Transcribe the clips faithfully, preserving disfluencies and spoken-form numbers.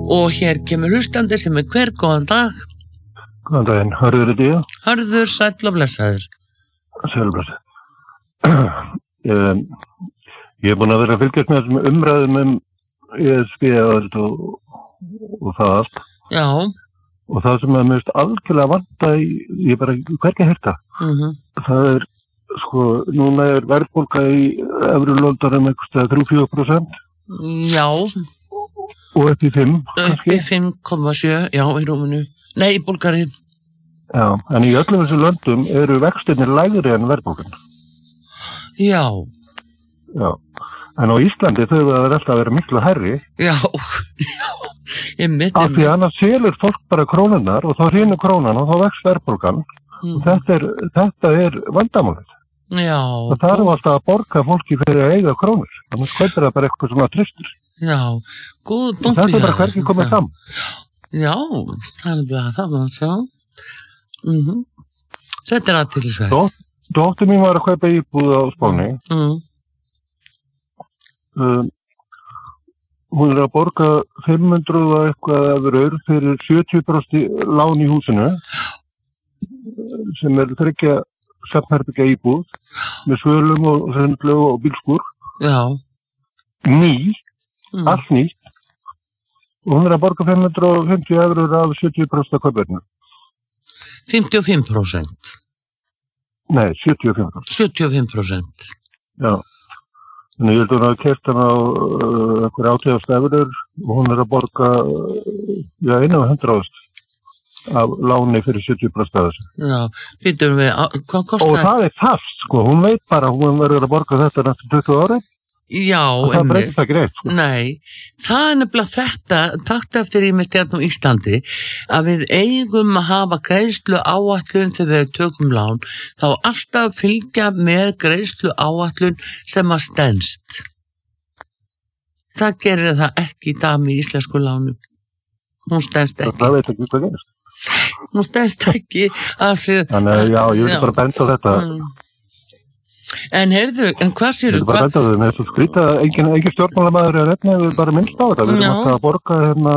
Og hér kemur hlustandi sem er hver, góðan dag. Góðan daginn, Hörður er ég. Hörður, sæll og blessaður. Sæll og blessaður. Ég, ég er búin að vera að fylgjast með þessum umræðum um E S B og, og það allt. Já. Og það sem er mest algjörlega vanta í, ég bara hvergi heyrt það. Mhm. Það er, sko, núna er verðbólga í Evrulondarum eitthvað þrjú til fjögur prósent. Já. Og upp í fimm. Upp í fimm komma sjö, já, í Rúmeníu. Nei, í Búlgaríu. Já, en í öllum þessum löndum eru vextirnir lægri en verðbólgan. Já. Já. En á Íslandi þau verður alltaf að vera miklu hærri. Já, já. Ég myndi... Af því annars selur fólk bara krónunar og þá hrynur krónan og þá vex verðbólgan. Mm. Þetta er, þetta er vandamálið. Já. Það þarf alltaf að borga fólki fyrir að eiga krónur. Þannig skautir það bara eitthvað svona tristur. Já, góð punktu. Og þetta er bara hvernig komið fram. Já, það er bara það maður sjá. Mhm. Þetta er athyglisvert. Dó, dóttir mín var að kaupa íbúð á Spáni. Mhm. Um, hún er að borga fimm hundruð og eitthvað evrur fyrir sjötíu prósent lán í húsinu sem er þriggja svefnherbergja íbúð með svölum og sundlaug og bílskúr. Já. Ný, mm. allt nýtt. Og hún er að borga fimm hundruð og fimmtíu evrur af sjötíu prósent af kaupverðinu. fimmtíu og fimm prósent? Nei, sjötíu og fimm prósent. sjötíu og fimm prósent? Já. Þannig ég held að hún hafa keypt hana á uh, einhverja átján evrur og hún er að borga uh, já, einu og hundrað af láni fyrir sjötíu prósent af þessu. Já, býtum við, hvað kostar? Og það er fast, sko, hún veit bara að hún verður að borga þetta næstu tuttugu ári. Já, og það breytist ekki reitt, sko. Nei, það er nefnilega þetta, takt eftir í mitt hérna á Íslandi, að við eigum að hafa greiðslu áætlun þegar við tökum lán, þá alltaf fylgja með greiðslu áætlun sem að stenst. Það gerir það ekki í dag með íslensku lánum. Hún stenst ekki. Það veit ekki hvað gerist. Hún stenst ekki að því... Þannig, já, ég vil bara benda á þetta. Mm. En heyrðu, en hvað séu... Ég vil bara benda á þetta, með þessu skrýta, engin, engin stjórnmálamæður er efni, við bara minnst á þetta. Við erum alltaf að borga hérna,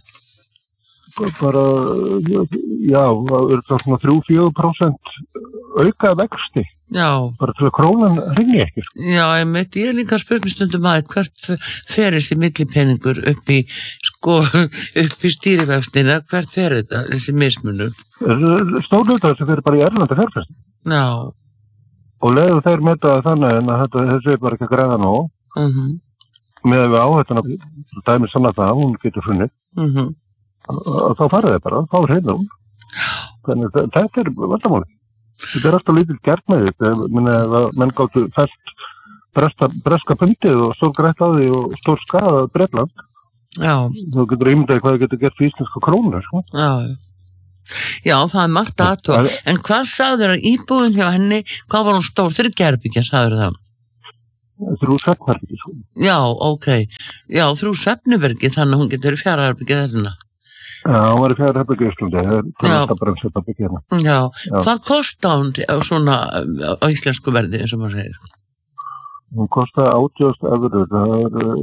bara, já, það er svona þrjú til fjögur prósent auka vexti. Já. Bara til að krónan ringi ekki. Já, ég veit, ég er líka að spyrja stundum að hvert fer þessi millipeningur upp í, sko, upp í stýrivextina, hvert fer þetta, þessi mismunu? Stórlutar sem fer bara í erlenda fjárfesting. Já. Og leiðu þeir meta þannig en að þetta þessi er bara ekki að græða nóg. Mhm. Með að við áhættuna, dæmis sann að það, hún getur funnið. Mhm. Þá farið þeir bara, þá er heila hún. Þannig þetta er vandamáli. Þetta er alltaf lítið gert með þetta, menn gáttu fest breska, breska pundið og stór grætt á því og stór skaða Bretland. Já. Þú getur ímyndaði hvað þau getur gert fyrir íslenska krónur. Sko. Já, já, það er margt aðtóð. En hvað sagður að íbúðin hjá henni, hvað var hún stór? Þriggja herbergja, sagður það? Þrjú svefnherbergi, sko. Já, ok. Já, þrjú svefnherbergi, þannig að hún getur fjara herbergi þarna. Já, hún var í fjara herbergi í Íslandi, það er þetta bara að setja byggja hérna. Já. Já, hvað kosta hún svona á íslensku verði, eins og maður segir? Hún kosta átján evrur, það er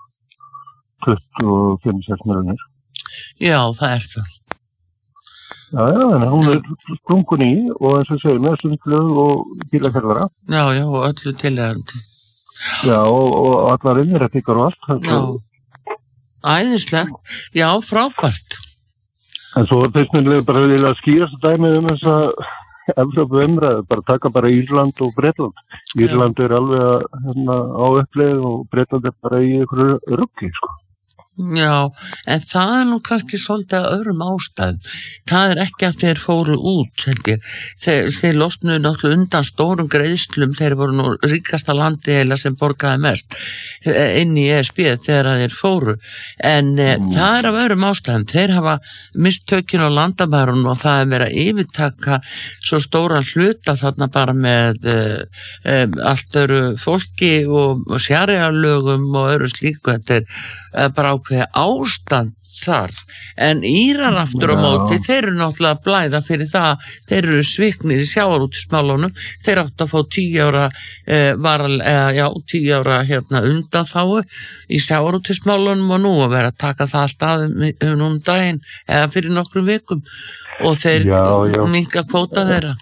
tuttugu og fimm til sex milljónir. Já, það er það. Já, já, en hún er sprungun í og eins og segir með sundlaug og bílakerðara. Já, já, og öllu tilhægandi. Já, og, og allar innréttingar og allt. Já, æðislegt. Já, frábært. En svo þess vegna bara vilja skýrast dæmið um þess að Evrópu umræðu, bara taka bara Írland og Bretland. Írland er alveg að, hérna, á uppleið og Bretland er bara í einhverju ruggi, sko. Já, en það er nú kannski svolítið að öðrum ástæðum. Það er ekki að þeir fóru út, held ég. Þeir, þeir losnuðu náttúrulega undan stórum greiðslum, þeir voru nú ríkasta landi eða sem borgaði mest inn í E S B þegar þeir fóru. En mm. það er af öðrum ástæðum. Þeir hafa mistökin á landamærunum og það er verið að yfirtaka svo stóran hluta þarna bara með um, allt öðru fólki og, og sjarialögum og öðru slíku. Þetta er bara á ákveði ástand þar, en Írar aftur á móti, þeir eru náttúrulega að blæða fyrir það, þeir eru sviknir í sjávarútvegsmálunum, þeir áttu að fá tíu ára eh, varal, eh, já, tíu ára hérna undanþágu í sjávarútvegsmálunum og nú að vera að taka það alltaf um núna daginn eða fyrir nokkrum vikum og þeir minnka kvóta þeirra.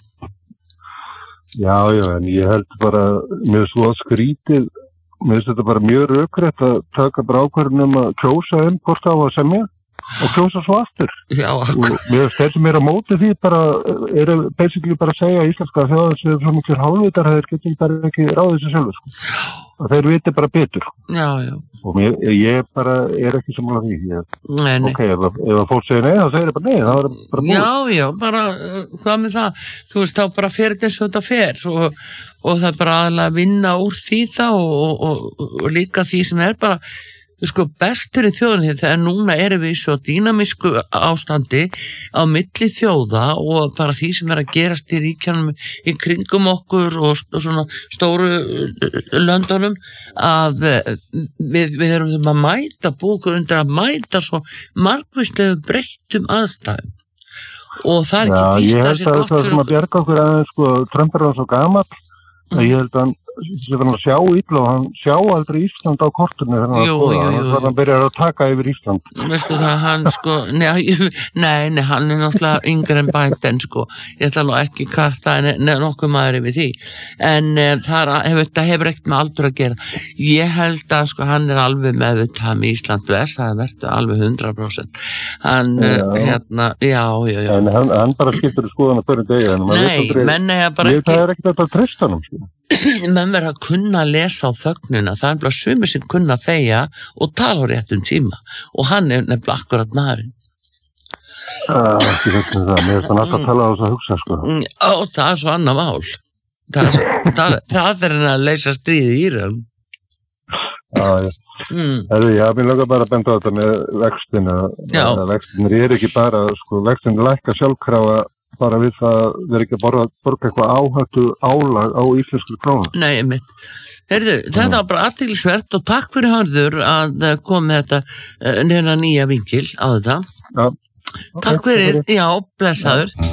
Já, já, en ég held bara mér svo skrítið mér finnst þetta bara mjög rökrétt að taka bara ákvörðun um að kjósa um hvort á að semja og kjósa svo aftur. Já, og mér finnst þeir sem er á móti því bara eru basically bara að segja að íslenska þjóðar séu svo mikil hálfvitar að þeir getur bara ekki ráðið sér sjálfur sko. Og þeir viti bara betur. Já, já. Og mér, ég bara er ekki sammála því. Ég, nei, nei. Ok, ef, ef að fólk segir nei, þá segir það bara nei, það er bara búið. Já, já, bara, hvað með það? Þú veist, þá bara fer þetta eins og þetta fer og, og það er bara aðalega að vinna úr því þá og, og, og, og líka því sem er bara, sko, bestur í þjóðinni þegar núna erum við í svo dýnamísku ástandi á milli þjóða og bara því sem er að gerast í ríkjanum í kringum okkur og, og svona stóru löndunum að við, við erum að mæta búkur undir að mæta svo margvíslega breyttum aðstæðum og það er ekki víst að sé gott fyrir okkur. Já, ég held að það sem að bjarga okkur aðeins, sko, Trump er svo gamall að ég held að hann sem hann sjá illa og hann sjá aldrei Ísland á kortinu þegar hann skoða, þannig að hann byrjar að taka yfir Ísland. Veistu það, hann sko, nei, nei, nei, hann er náttúrulega yngri en Biden sko, ég ætla nú ekki karta en nokkuð maður yfir því, en e, það hefur, hefur ekkert með aldur að gera. Ég held að sko hann er alveg meðvitað með Ísland bless, það verður alveg hundrað prósent. Hann, já. hérna, já, já, já. En hann, hann bara skiptur í skoðan að börjum degi, en maður veit aldrei, menn er bara ekki, það er ekkert að treysta hann, sko. Menn verður að kunna að lesa á þögnina, það er bara sumir sem kunna að þegja og tala á réttum tíma og hann er nefnilega akkurat maðurinn. Það er ekki veitum það, mér er þannig alltaf að tala á þess að hugsa sko. Ó, það er svo annað mál. Það er, það, það er að leysa stríði í Íran. Já, já. Mm. Herri, já, mér langar bara að benda á þetta með vextina. Vextinir er ekki bara, sko, vextinir lækka sjálfkrafa bara við það verður ekki að borga, borga eitthvað áhættu álag á íslensku krónu. Nei, einmitt. Heyrðu, þetta var bara athyglisvert og takk fyrir Harður að koma með þetta neina nýja vinkil á þetta. Já. Takk fyrir, já, blessaður.